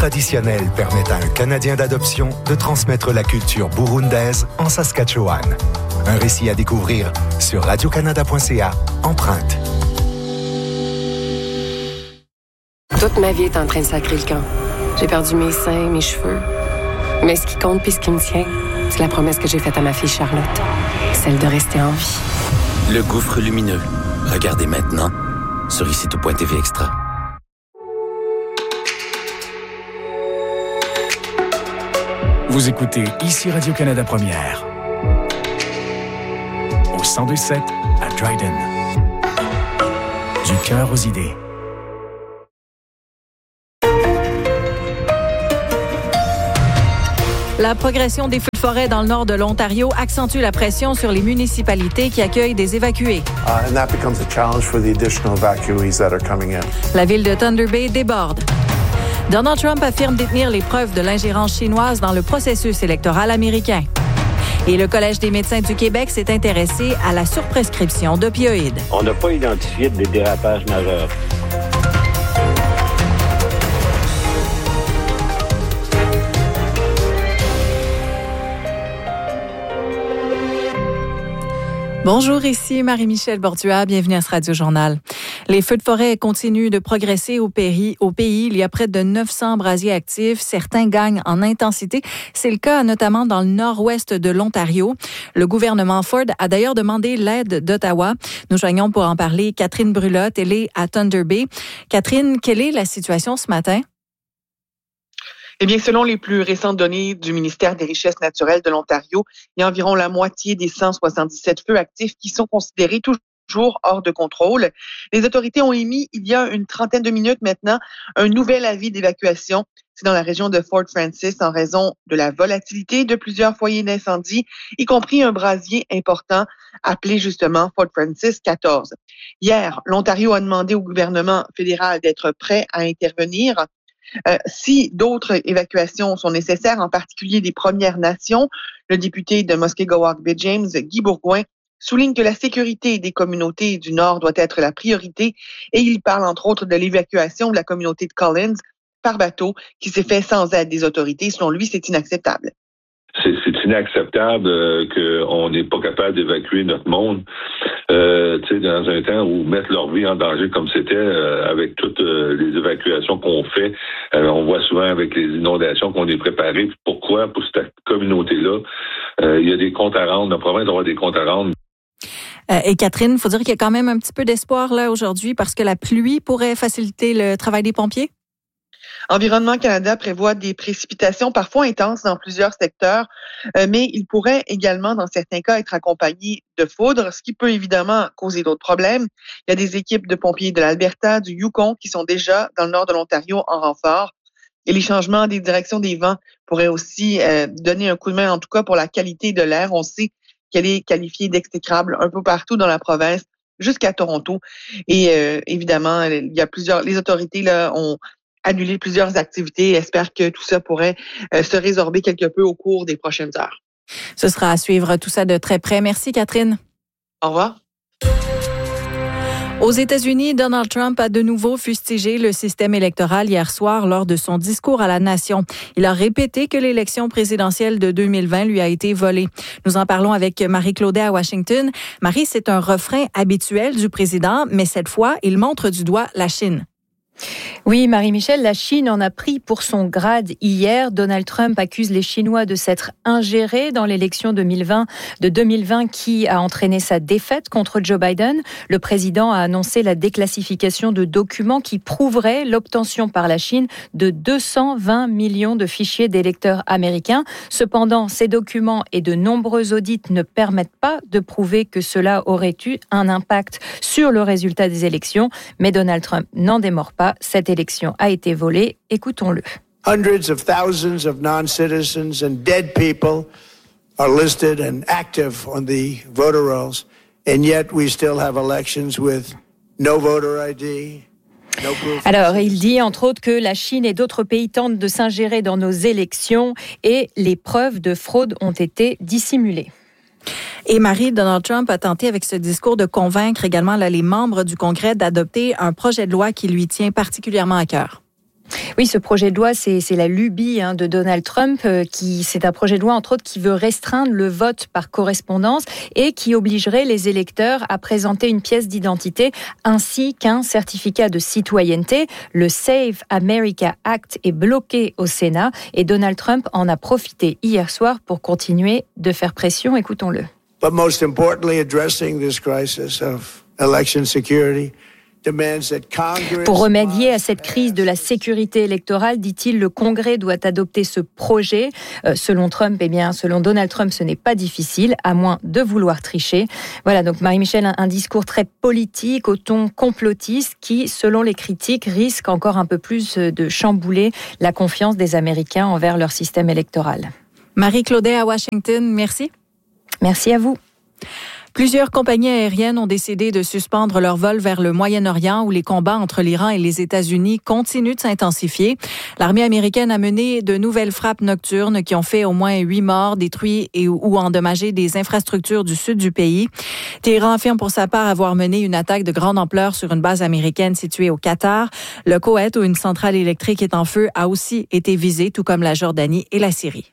traditionnel permet à un Canadien d'adoption de transmettre la culture burundaise en Saskatchewan. Un récit à découvrir sur radiocanada.ca, empreinte. Toute ma vie est en train de sacrer le camp. J'ai perdu mes seins, mes cheveux. Mais ce qui compte puis ce qui me tient, c'est la promesse que j'ai faite à ma fille Charlotte. Celle de rester en vie. Le gouffre lumineux. Regardez maintenant sur icitout.tv Extra. Vous écoutez ici Radio-Canada Première. Au 102.7 à Dryden. Du cœur aux idées. La progression des feux de forêt dans le nord de l'Ontario accentue la pression sur les municipalités qui accueillent des évacués. And that becomes a challenge for the additional evacuees that are coming in. La ville de Thunder Bay déborde. Donald Trump affirme détenir les preuves de l'ingérence chinoise dans le processus électoral américain. Et le Collège des médecins du Québec s'est intéressé à la surprescription d'opioïdes. On n'a pas identifié de dérapage majeur. Bonjour, ici Marie-Michel Borduas. Bienvenue à ce Radio-Journal. Les feux de forêt continuent de progresser au pays. Il y a près de 900 brasiers actifs. Certains gagnent en intensité. C'est le cas notamment dans le nord-ouest de l'Ontario. Le gouvernement Ford a d'ailleurs demandé l'aide d'Ottawa. Nous joignons pour en parler Catherine Brulotte. Elle est à Thunder Bay. Catherine, quelle est la situation ce matin? Eh bien, selon les plus récentes données du ministère des Richesses naturelles de l'Ontario, il y a environ la moitié des 177 feux actifs qui sont considérés toujours hors de contrôle. Les autorités ont émis, il y a une trentaine de minutes maintenant, un nouvel avis d'évacuation. C'est dans la région de Fort Francis en raison de la volatilité de plusieurs foyers d'incendie, y compris un brasier important appelé justement Fort Francis 14. Hier, l'Ontario a demandé au gouvernement fédéral d'être prêt à intervenir. Si d'autres évacuations sont nécessaires, en particulier des Premières Nations, le député de Muskegowuk-Bay James, Guy Bourgouin, souligne que la sécurité des communautés du Nord doit être la priorité et il parle entre autres de l'évacuation de la communauté de Collins par bateau qui s'est fait sans aide des autorités. Selon lui, c'est inacceptable. C'est inacceptable qu'on n'est pas capable d'évacuer notre monde. Dans un temps où mettre leur vie en danger comme c'était avec toutes les évacuations qu'on fait. On voit souvent avec les inondations qu'on est préparé. Pourquoi? Pour cette communauté-là, il y a des comptes à rendre. La province doit avoir des comptes à rendre. Et Catherine, il faut dire qu'il y a quand même un petit peu d'espoir là aujourd'hui parce que la pluie pourrait faciliter le travail des pompiers? Environnement Canada prévoit des précipitations parfois intenses dans plusieurs secteurs, mais il pourrait également, dans certains cas, être accompagné de foudre, ce qui peut évidemment causer d'autres problèmes. Il y a des équipes de pompiers de l'Alberta, du Yukon, qui sont déjà dans le nord de l'Ontario en renfort. Et les changements des directions des vents pourraient aussi donner un coup de main, en tout cas pour la qualité de l'air. On sait qu'elle est qualifiée d'exécrable un peu partout dans la province, jusqu'à Toronto. Et évidemment, les autorités là ont annulé plusieurs activités et espèrent que tout ça pourrait se résorber quelque peu au cours des prochaines heures. Ce sera à suivre tout ça de très près. Merci, Catherine. Au revoir. Aux États-Unis, Donald Trump a de nouveau fustigé le système électoral hier soir lors de son discours à la nation. Il a répété que l'élection présidentielle de 2020 lui a été volée. Nous en parlons avec Marie Claudet à Washington. Marie, c'est un refrain habituel du président, mais cette fois, il montre du doigt la Chine. Oui, Marie-Michel, la Chine en a pris pour son grade hier. Donald Trump accuse les Chinois de s'être ingérés dans l'élection de 2020 qui a entraîné sa défaite contre Joe Biden. Le président a annoncé la déclassification de documents qui prouveraient l'obtention par la Chine de 220 millions de fichiers d'électeurs américains. Cependant, ces documents et de nombreux audits ne permettent pas de prouver que cela aurait eu un impact sur le résultat des élections. Mais Donald Trump n'en démord pas. Cette élection a été volée. Écoutons-le. Hundreds of thousands of non-citizens and dead people are listed and active on the voter rolls, and yet we still have elections with no voter ID. Alors, il dit entre autres que la Chine et d'autres pays tentent de s'ingérer dans nos élections et les preuves de fraude ont été dissimulées. Et Marie, Donald Trump a tenté avec ce discours de convaincre également les membres du Congrès d'adopter un projet de loi qui lui tient particulièrement à cœur. Oui, ce projet de loi, c'est la lubie de Donald Trump. C'est un projet de loi, entre autres, qui veut restreindre le vote par correspondance et qui obligerait les électeurs à présenter une pièce d'identité ainsi qu'un certificat de citoyenneté. Le Save America Act est bloqué au Sénat et Donald Trump en a profité hier soir pour continuer de faire pression. Écoutons-le. But most importantly, addressing this crisis of election security. Pour remédier à cette crise de la sécurité électorale, dit-il, le Congrès doit adopter ce projet. Selon Donald Trump, ce n'est pas difficile, à moins de vouloir tricher. Voilà, donc Marie-Michel, un discours très politique, au ton complotiste, qui, selon les critiques, risque encore un peu plus de chambouler la confiance des Américains envers leur système électoral. Marie-Claudette à Washington, merci. Merci à vous. Plusieurs compagnies aériennes ont décidé de suspendre leurs vols vers le Moyen-Orient où les combats entre l'Iran et les États-Unis continuent de s'intensifier. L'armée américaine a mené de nouvelles frappes nocturnes qui ont fait au moins 8 morts, détruit ou endommagé des infrastructures du sud du pays. Téhéran affirme pour sa part avoir mené une attaque de grande ampleur sur une base américaine située au Qatar. Le Koweït, où une centrale électrique est en feu, a aussi été visé, tout comme la Jordanie et la Syrie.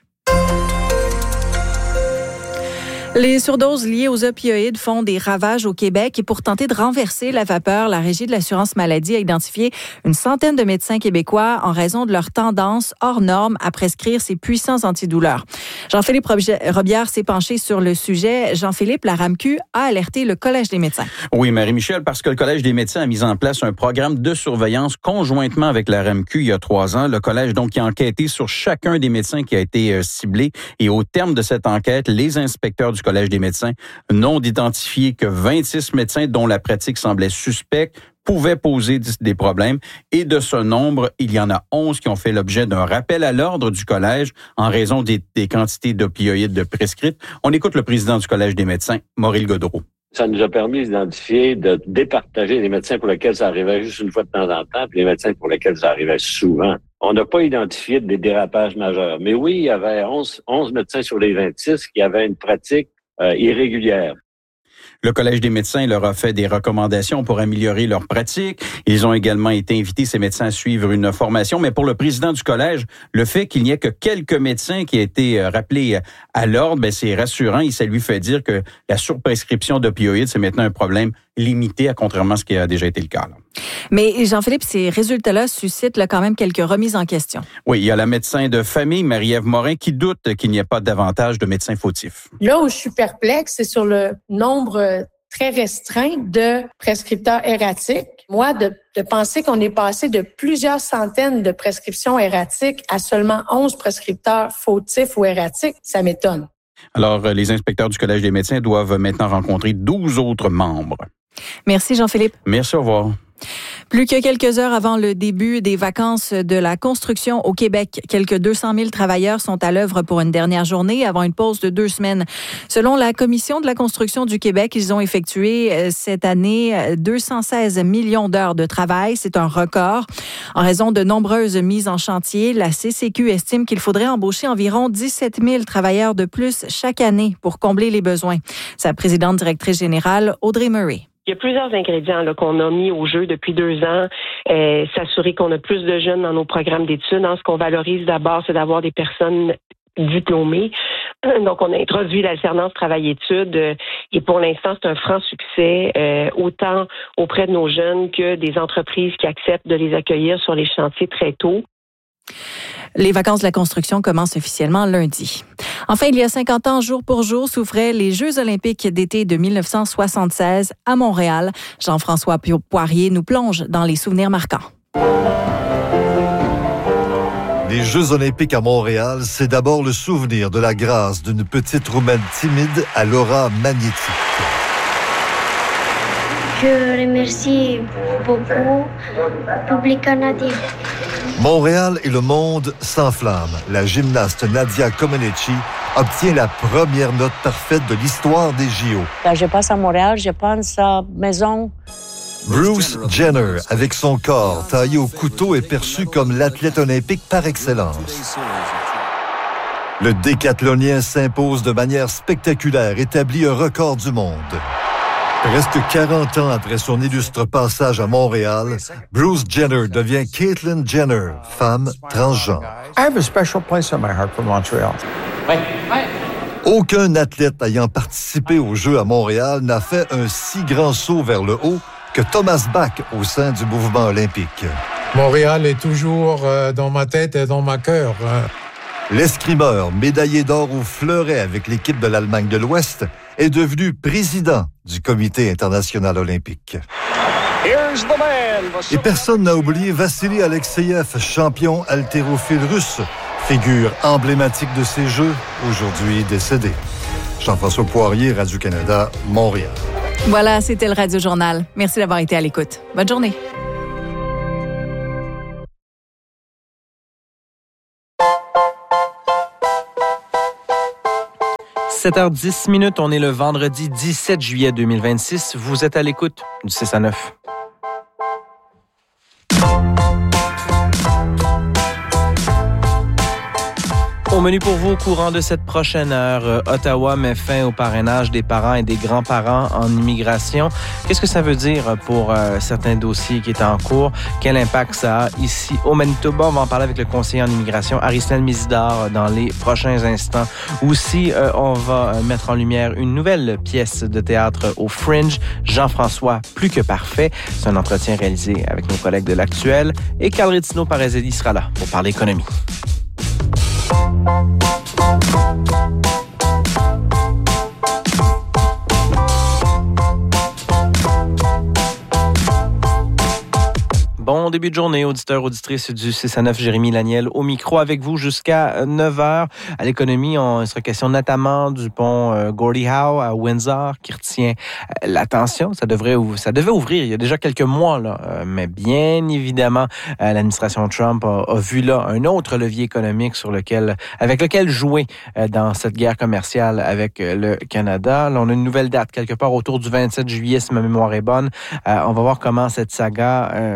Les surdoses liées aux opioïdes font des ravages au Québec et pour tenter de renverser la vapeur, la Régie de l'assurance maladie a identifié une centaine de médecins québécois en raison de leur tendance hors norme à prescrire ces puissants antidouleurs. Jean-Philippe Robillard s'est penché sur le sujet. Jean-Philippe, la RAMQ a alerté le Collège des médecins. Oui, Marie-Michel, parce que le Collège des médecins a mis en place un programme de surveillance conjointement avec la RAMQ il y a 3 ans. Le Collège, donc, qui a enquêté sur chacun des médecins qui a été ciblé et au terme de cette enquête, les inspecteurs du Collège des médecins n'ont identifié que 26 médecins dont la pratique semblait suspecte, pouvaient poser des problèmes. Et de ce nombre, il y en a 11 qui ont fait l'objet d'un rappel à l'ordre du Collège en raison des quantités d'opioïdes prescrites. On écoute le président du Collège des médecins, Maurice Gaudreault. Ça nous a permis d'identifier, de départager les médecins pour lesquels ça arrivait juste une fois de temps en temps, puis les médecins pour lesquels ça arrivait souvent. On n'a pas identifié des dérapages majeurs. Mais oui, il y avait 11 médecins sur les 26 qui avaient une pratique irrégulière. Le Collège des médecins leur a fait des recommandations pour améliorer leur pratique. Ils ont également été invités, ces médecins, à suivre une formation. Mais pour le président du Collège, le fait qu'il n'y ait que quelques médecins qui aient été rappelés à l'ordre, c'est rassurant et ça lui fait dire que la surprescription d'opioïdes, c'est maintenant un problème limité, contrairement à ce qui a déjà été le cas. Là. Mais Jean-Philippe, ces résultats-là suscitent quand même quelques remises en question. Oui, il y a la médecin de famille, Marie-Ève Morin, qui doute qu'il n'y ait pas davantage de médecins fautifs. Là où je suis perplexe, c'est sur le nombre très restreint de prescripteurs erratiques. Moi, de penser qu'on est passé de plusieurs centaines de prescriptions erratiques à seulement 11 prescripteurs fautifs ou erratiques, ça m'étonne. Alors, les inspecteurs du Collège des médecins doivent maintenant rencontrer 12 autres membres. Merci Jean-Philippe. Merci, au revoir. Plus que quelques heures avant le début des vacances de la construction au Québec, quelques 200 000 travailleurs sont à l'œuvre pour une dernière journée avant une pause de 2 semaines. Selon la Commission de la construction du Québec, ils ont effectué cette année 216 millions d'heures de travail. C'est un record. En raison de nombreuses mises en chantier, la CCQ estime qu'il faudrait embaucher environ 17 000 travailleurs de plus chaque année pour combler les besoins. Sa présidente directrice générale, Audrey Murray. Il y a plusieurs ingrédients qu'on a mis au jeu depuis 2 ans. S'assurer qu'on a plus de jeunes dans nos programmes d'études. Ce qu'on valorise d'abord, c'est d'avoir des personnes diplômées. Donc, on a introduit l'alternance travail-études et pour l'instant, c'est un franc succès, autant auprès de nos jeunes que des entreprises qui acceptent de les accueillir sur les chantiers très tôt. Les vacances de la construction commencent officiellement lundi. Enfin, il y a 50 ans, jour pour jour, s'ouvraient les Jeux olympiques d'été de 1976 à Montréal. Jean-François Poirier nous plonge dans les souvenirs marquants. Les Jeux olympiques à Montréal, c'est d'abord le souvenir de la grâce d'une petite Roumaine timide à l'aura magnétique. Je remercie beaucoup le public canadien. Montréal et le monde s'enflamment. La gymnaste Nadia Comaneci obtient la première note parfaite de l'histoire des JO. Quand je passe à Montréal, je pense à maison. Bruce Jenner, avec son corps taillé au couteau, est perçu comme l'athlète olympique par excellence. Le décathlonien s'impose de manière spectaculaire, établit un record du monde. Presque 40 ans après son illustre passage à Montréal, Bruce Jenner devient Caitlyn Jenner, femme transgenre. I have a special place in my heart for Montreal. Aucun athlète ayant participé aux Jeux à Montréal n'a fait un si grand saut vers le haut que Thomas Bach au sein du mouvement olympique. Montréal est toujours dans ma tête et dans ma cœur. L'escrimeur, médaillé d'or au fleuret avec l'équipe de l'Allemagne de l'Ouest, est devenu président du Comité international olympique. Et personne n'a oublié Vassili Alexeyev, champion haltérophile russe, figure emblématique de ces Jeux, aujourd'hui décédé. Jean-François Poirier, Radio-Canada, Montréal. Voilà, c'était le Radio Journal. Merci d'avoir été à l'écoute. Bonne journée. « 7h10, on est le vendredi 17 juillet 2026. Vous êtes à l'écoute du 6 à 9. Au menu pour vous, au courant de cette prochaine heure, Ottawa met fin au parrainage des parents et des grands-parents en immigration. Qu'est-ce que ça veut dire pour certains dossiers qui étaient en cours? Quel impact ça a ici au Manitoba? On va en parler avec le conseiller en immigration, Aristan Misidar, dans les prochains instants. Aussi, on va mettre en lumière une nouvelle pièce de théâtre au Fringe, Jean-François, plus que parfait. C'est un entretien réalisé avec nos collègues de l'Actuel. Et Carl Ritzino Parazzelli sera là pour parler économie. Bon début de journée, auditeurs, auditrices du 6 à 9, Jérémy Laniel au micro avec vous jusqu'à 9h. À l'économie, on sera question notamment du pont Gordie Howe à Windsor qui retient l'attention. Ça devait ouvrir il y a déjà quelques mois, là. Mais bien évidemment, l'administration Trump a vu là un autre levier économique avec lequel jouer dans cette guerre commerciale avec le Canada. Là, on a une nouvelle date, quelque part autour du 27 juillet, si ma mémoire est bonne. On va voir comment cette saga...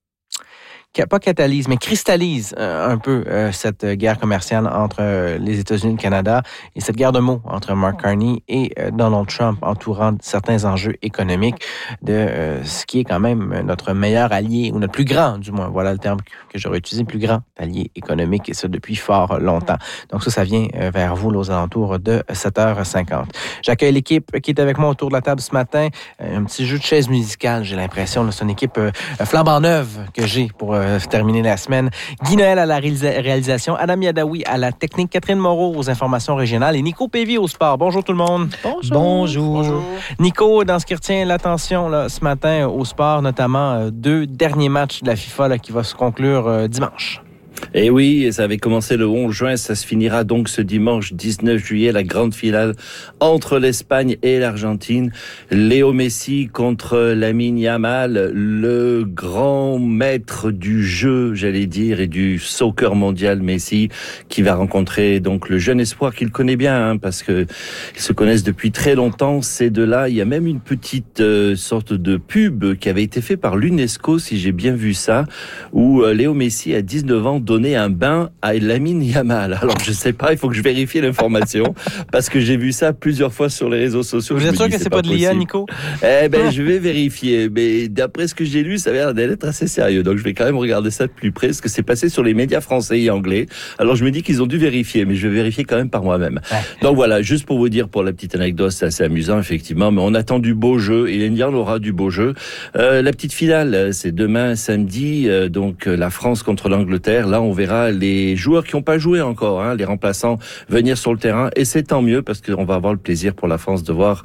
pas catalyse, mais cristallise un peu cette guerre commerciale entre les États-Unis et le Canada et cette guerre de mots entre Mark Carney et Donald Trump entourant certains enjeux économiques de ce qui est quand même notre meilleur allié, ou notre plus grand, du moins, voilà le terme que j'aurais utilisé, plus grand allié économique, et ça depuis fort longtemps. Donc ça vient vers vous là, aux alentours de 7h50. J'accueille l'équipe qui est avec moi autour de la table ce matin. Un petit jeu de chaise musicale, j'ai l'impression. Là, c'est une équipe flambant neuve que j'ai pour terminer la semaine. Guy Noël à la réalisation, Adam Yadawi à la technique, Catherine Moreau aux informations régionales et Nico Pévy au sport. Bonjour tout le monde. Bonjour. Nico, dans ce qui retient l'attention là, ce matin au sport, notamment 2 derniers matchs de la FIFA là, qui va se conclure dimanche. Et oui, ça avait commencé le 11 juin, ça se finira donc ce dimanche 19 juillet, la grande finale entre l'Espagne et l'Argentine. Léo Messi contre Lamine Yamal, le grand maître du jeu, j'allais dire, et du soccer mondial Messi, qui va rencontrer donc le jeune espoir qu'il connaît bien, parce que ils se connaissent depuis très longtemps, ces deux-là. Il y a même une petite sorte de pub qui avait été faite par l'UNESCO, si j'ai bien vu ça, où Léo Messi, à 19 ans, donner un bain à Lamine Yamal. Alors, je sais pas, il faut que je vérifie l'information, parce que j'ai vu ça plusieurs fois sur les réseaux sociaux. Vous êtes sûr que c'est pas de l'IA, Nico? Je vais vérifier. Mais d'après ce que j'ai lu, ça a l'air d'être assez sérieux. Donc, je vais quand même regarder ça de plus près, parce que c'est passé sur les médias français et anglais. Alors, je me dis qu'ils ont dû vérifier, mais je vais vérifier quand même par moi-même. Ouais. Donc, voilà, juste pour vous dire, pour la petite anecdote, c'est assez amusant, effectivement, mais on attend du beau jeu, et l'Indian aura du beau jeu. La petite finale, c'est demain, samedi, donc la France contre l'Angleterre. Là, on verra les joueurs qui n'ont pas joué encore, les remplaçants, venir sur le terrain, et c'est tant mieux, parce qu'on va avoir le plaisir pour la France de voir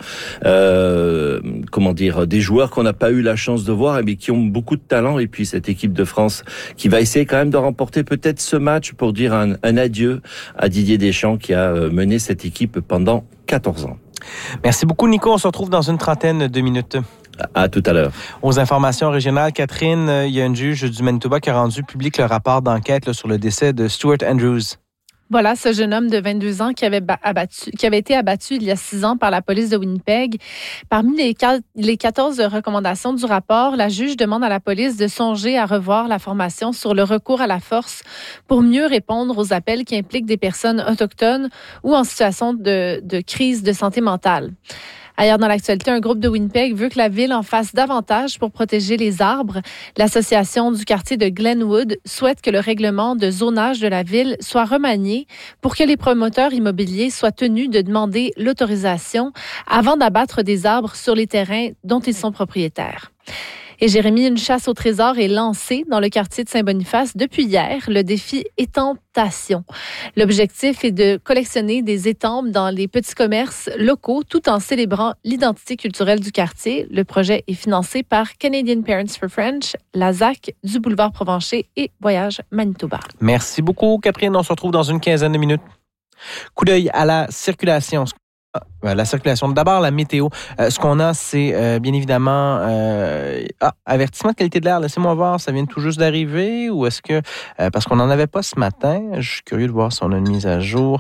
des joueurs qu'on n'a pas eu la chance de voir, mais qui ont beaucoup de talent, et puis cette équipe de France qui va essayer quand même de remporter peut-être ce match pour dire un adieu à Didier Deschamps qui a mené cette équipe pendant 14 ans. Merci beaucoup, Nico. On se retrouve dans une trentaine de minutes. À tout à l'heure. Aux informations régionales, Catherine, il y a une juge du Manitoba qui a rendu public le rapport d'enquête sur le décès de Stuart Andrews. Voilà, ce jeune homme de 22 ans qui avait été abattu il y a 6 ans par la police de Winnipeg. Parmi les 14 recommandations du rapport, la juge demande à la police de songer à revoir la formation sur le recours à la force pour mieux répondre aux appels qui impliquent des personnes autochtones ou en situation de crise de santé mentale. Ailleurs dans l'actualité, un groupe de Winnipeg veut que la ville en fasse davantage pour protéger les arbres. L'association du quartier de Glenwood souhaite que le règlement de zonage de la ville soit remanié pour que les promoteurs immobiliers soient tenus de demander l'autorisation avant d'abattre des arbres sur les terrains dont ils sont propriétaires. Et Jérémy, une chasse au trésor est lancée dans le quartier de Saint-Boniface depuis hier, le défi Étamptation. L'objectif est de collectionner des étampes dans les petits commerces locaux tout en célébrant l'identité culturelle du quartier. Le projet est financé par Canadian Parents for French, la ZAC du boulevard Provencher et Voyage Manitoba. Merci beaucoup, Catherine. On se retrouve dans une quinzaine de minutes. Coup d'œil à la circulation. D'abord, la météo. Ce qu'on a, c'est bien évidemment avertissement de qualité de l'air. Laissez-moi voir, ça vient tout juste d'arriver ou est-ce que... parce qu'on n'en avait pas ce matin. Je suis curieux de voir si on a une mise à jour.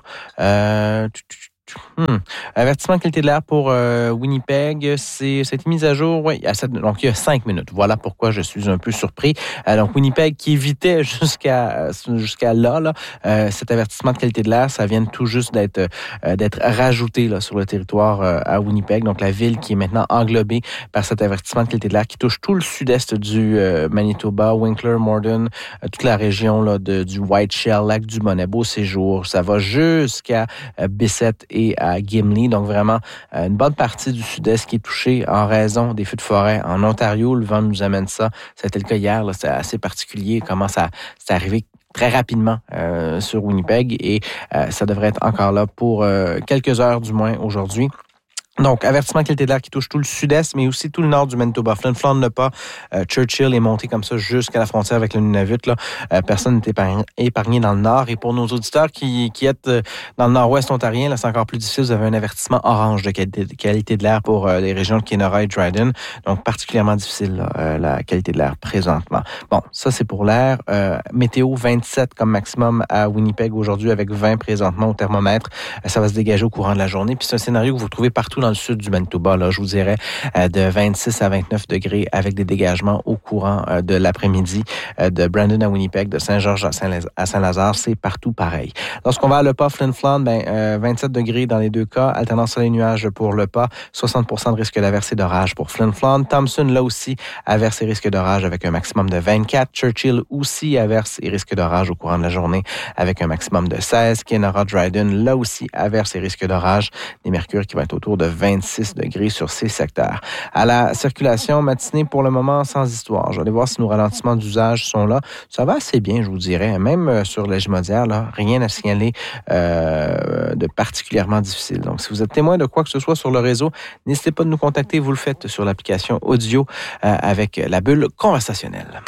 Avertissement de qualité de l'air pour Winnipeg, c'est cette mise à jour, oui, donc il y a 5 minutes. Voilà pourquoi je suis un peu surpris. Donc Winnipeg qui évitait jusqu'à là, cet avertissement de qualité de l'air, ça vient tout juste d'être rajouté là, sur le territoire à Winnipeg. Donc la ville qui est maintenant englobée par cet avertissement de qualité de l'air qui touche tout le sud-est du Manitoba, Winkler, Morden, toute la région là, du White Shell, lac du Bonnet, Beau Séjour. Ça va jusqu'à Bissett et à Gimli. Donc, vraiment, une bonne partie du sud-est qui est touchée en raison des feux de forêt. En Ontario, le vent nous amène ça. C'était le cas hier. Là, c'est assez particulier comment ça c'est arrivé très rapidement sur Winnipeg et ça devrait être encore là pour quelques heures du moins aujourd'hui. Donc, avertissement de qualité de l'air qui touche tout le sud-est, mais aussi tout le nord du Manitoba. Flin Flon n'a pas. Churchill est monté comme ça jusqu'à la frontière avec le Nunavut. Là. Personne n'est épargné dans le nord. Et pour nos auditeurs qui êtes dans le nord-ouest ontarien, là, c'est encore plus difficile. Vous avez un avertissement orange de qualité de l'air pour les régions de Kenora et Dryden. Donc, particulièrement difficile, là, la qualité de l'air présentement. Bon, ça, c'est pour l'air. Météo 27 comme maximum à Winnipeg aujourd'hui avec 20 présentement au thermomètre. Ça va se dégager au courant de la journée. Puis c'est un scénario que vous trouvez partout dans le sud du Manitoba, là, je vous dirais, de 26 à 29 degrés avec des dégagements au courant de l'après-midi de Brandon à Winnipeg, de Saint-Georges à Saint-Lazare, c'est partout pareil. Lorsqu'on va à Le Pas, Flin Flon, 27 degrés dans les deux cas, alternance soleil-nuage pour Le Pas, 60% de risque d'averse et d'orage pour Flin Flon. Thompson, là aussi, averse et risque d'orage avec un maximum de 24. Churchill aussi averse et risque d'orage au courant de la journée avec un maximum de 16. Kenora Dryden, là aussi, averse et risque d'orage. Des mercures qui vont être autour de 26 degrés sur ces secteurs. À la circulation matinée, pour le moment, sans histoire. Je vais aller voir si nos ralentissements d'usage sont là. Ça va assez bien, je vous dirais. Même sur la Jumodière, là, rien à signaler de particulièrement difficile. Donc, si vous êtes témoin de quoi que ce soit sur le réseau, n'hésitez pas de nous contacter. Vous le faites sur l'application audio avec la bulle conversationnelle.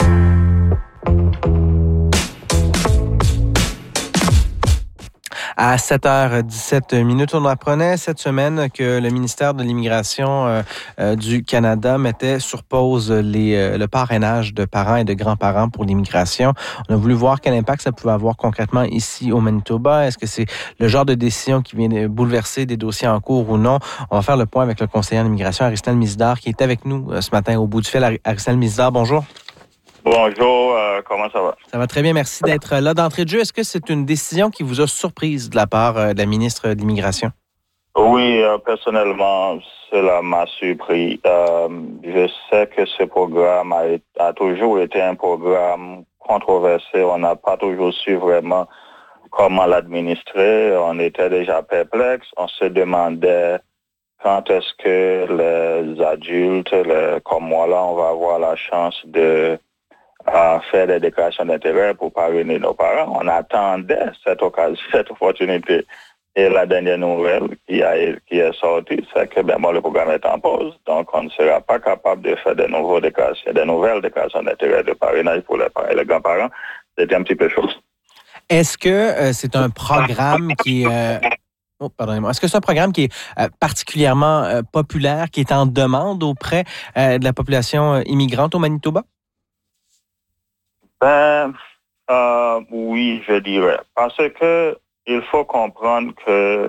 À 7h17, on apprenait cette semaine que le ministère de l'Immigration du Canada mettait sur pause le parrainage de parents et de grands-parents pour l'immigration. On a voulu voir quel impact ça pouvait avoir concrètement ici au Manitoba. Est-ce que c'est le genre de décision qui vient bouleverser des dossiers en cours ou non? On va faire le point avec le conseiller en immigration, Aristel Mizdar, qui est avec nous ce matin au bout du fil. Aristel Mizdar, bonjour. Bonjour, comment ça va? Ça va très bien, merci d'être là. D'entrée de jeu, est-ce que c'est une décision qui vous a surprise de la part de la ministre de l'Immigration? Oui, personnellement, cela m'a surpris. Je sais que ce programme a toujours été un programme controversé. On n'a pas toujours su vraiment comment l'administrer. On était déjà perplexe. On se demandait quand est-ce que les adultes, comme moi là, on va avoir la chance de faire des déclarations d'intérêt pour parrainer nos parents. On attendait cette occasion, cette opportunité. Et la dernière nouvelle qui est sortie, c'est que le programme est en pause. Donc, on ne sera pas capable de faire de nouvelles déclarations d'intérêt de parrainage pour les parents et les grands-parents. C'était un petit peu chaud. Est-ce que c'est un programme qui est... Est-ce que c'est un programme qui est particulièrement populaire, qui est en demande auprès de la population immigrante au Manitoba? Oui, je dirais. Parce que il faut comprendre que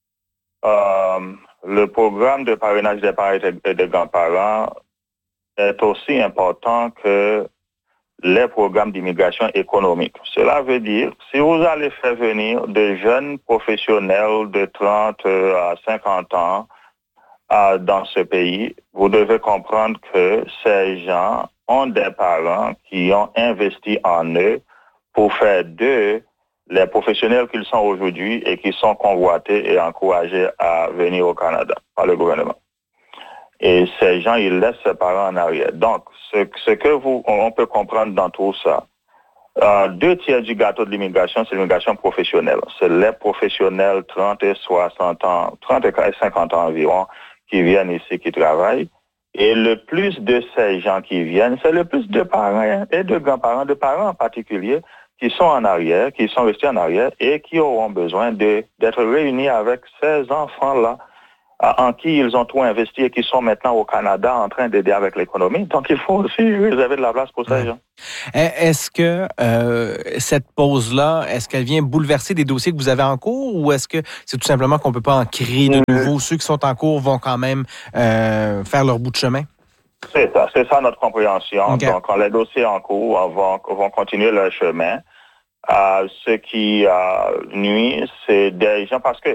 le programme de parrainage des parents et des grands-parents est aussi important que les programmes d'immigration économique. Cela veut dire, si vous allez faire venir de jeunes professionnels de 30 à 50 ans dans ce pays, vous devez comprendre que ces gens ont des parents qui ont investi en eux pour faire d'eux les professionnels qu'ils sont aujourd'hui et qui sont convoités et encouragés à venir au Canada par le gouvernement. Et ces gens, ils laissent ses parents en arrière. Donc, ce que on peut comprendre dans tout ça, 2/3 du gâteau de l'immigration, c'est l'immigration professionnelle. C'est les professionnels 30 et 60 ans, 30 et 50 ans environ, qui viennent ici, qui travaillent. Et le plus de ces gens qui viennent, c'est le plus de parents et de grands-parents, de parents en particulier, qui sont en arrière, qui sont restés en arrière et qui auront besoin d'être réunis avec ces enfants-là en qui ils ont trop investi et qui sont maintenant au Canada en train d'aider avec l'économie. Donc, il faut aussi réserver de la place pour ces gens. Est-ce que cette pause-là, est-ce qu'elle vient bouleverser des dossiers que vous avez en cours ou est-ce que c'est tout simplement qu'on ne peut pas en créer de nouveaux? Ceux qui sont en cours vont quand même faire leur bout de chemin? C'est ça notre compréhension. Okay. Donc, quand les dossiers en cours vont continuer leur chemin. Ce qui nuit, c'est des gens, parce que